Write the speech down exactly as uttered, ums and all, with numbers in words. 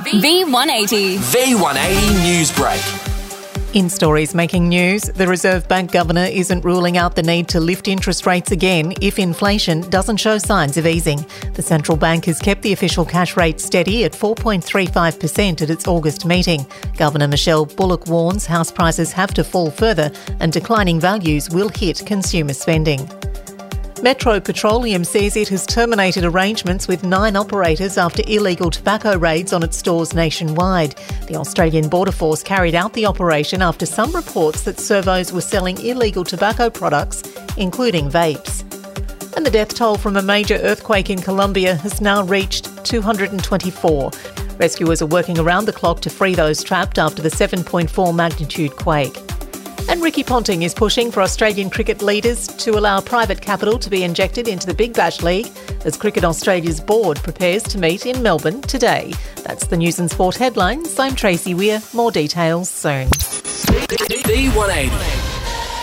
V one eighty. V one eighty Newsbreak. In stories making news, the Reserve Bank Governor isn't ruling out the need to lift interest rates again if inflation doesn't show signs of easing. The central bank has kept the official cash rate steady at four point three five percent at its August meeting. Governor Michelle Bullock warns house prices have to fall further and declining values will hit consumer spending. Metro Petroleum says it has terminated arrangements with nine operators after illegal tobacco raids on its stores nationwide. The Australian Border Force carried out the operation after some reports that servos were selling illegal tobacco products, including vapes. And the death toll from a major earthquake in Colombia has now reached two hundred twenty-four. Rescuers are working around the clock to free those trapped after the seven point four magnitude quake. And Ricky Ponting is pushing for Australian cricket leaders to allow private capital to be injected into the Big Bash League as Cricket Australia's board prepares to meet in Melbourne today. That's the News and Sport headlines. I'm Tracy Weir. More details soon. V one eighty.